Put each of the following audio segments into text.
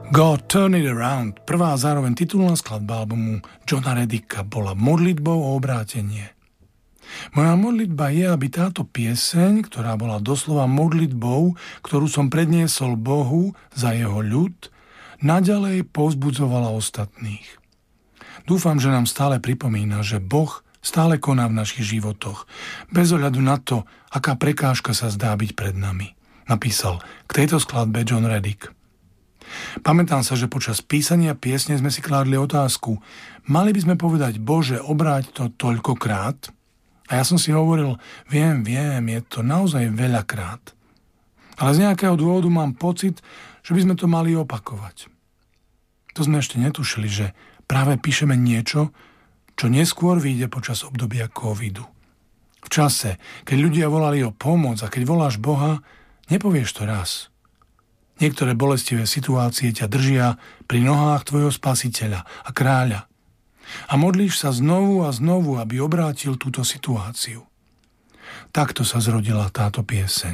God Turn It Around, prvá a zároveň titulná skladba albumu Johna Reddicka, bola modlitbou o obrátenie. Moja modlitba je, aby táto pieseň, ktorá bola doslova modlitbou, ktorú som predniesol Bohu za jeho ľud, naďalej povzbudzovala ostatných. Dúfam, že nám stále pripomína, že Boh stále koná v našich životoch, bez ohľadu na to, aká prekážka sa zdá byť pred nami. Napísal k tejto skladbe John Reddick. Pamätám sa, že počas písania piesne sme si kládli otázku, mali by sme povedať, Bože, obráť to toľkokrát? A ja som si hovoril, viem, je to naozaj veľakrát. Ale z nejakého dôvodu mám pocit, že by sme to mali opakovať. To sme ešte netušili, že práve píšeme niečo, čo neskôr vyjde počas obdobia covidu. V čase, keď ľudia volali o pomoc a keď voláš Boha, nepovieš to raz. Niektoré bolestivé situácie ťa držia pri nohách tvojho spasiteľa a kráľa. A modlíš sa znovu a znovu, aby obrátil túto situáciu. Takto sa zrodila táto pieseň.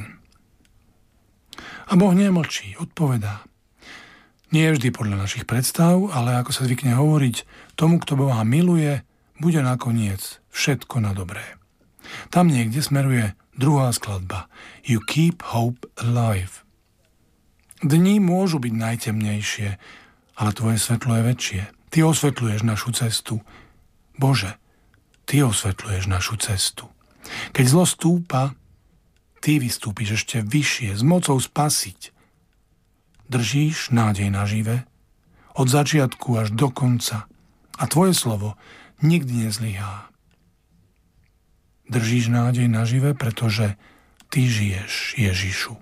A Boh nemlčí, odpovedá. Nie vždy podľa našich predstav, ale ako sa zvykne hovoriť, tomu, kto Boha miluje, bude nakoniec všetko na dobré. Tam niekde smeruje druhá skladba You Keep Hope Alive. Dni môžu byť najtemnejšie, ale tvoje svetlo je väčšie. Ty osvetľuješ našu cestu. Bože, Ty osvetľuješ našu cestu. Keď zlo stúpa, Ty vystúpiš ešte vyššie, s mocou spasiť. Držíš nádej nažive, od začiatku až do konca. A tvoje slovo nikdy nezlyhá. Držíš nádej nažive, pretože Ty žiješ, Ježišu.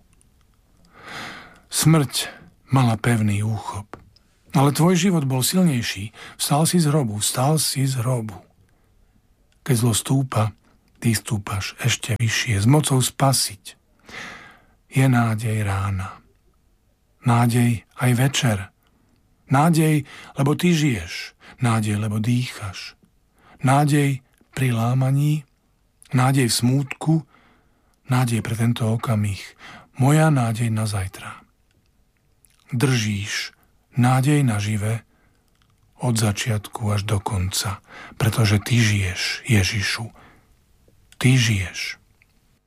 Smrť mala pevný úchop, ale tvoj život bol silnejší. Vstal si z hrobu. Keď zlo stúpa, ty stúpaš ešte vyššie, s mocou spasiť. Je nádej rána. Nádej aj večer. Nádej, lebo ty žiješ. Nádej, lebo dýchaš. Nádej pri lámaní. Nádej v smútku. Nádej pre tento okamih. Moja nádej na zajtra. Držíš nádej nažive od začiatku až do konca, pretože Ty žiješ, Ježišu. Ty žiješ.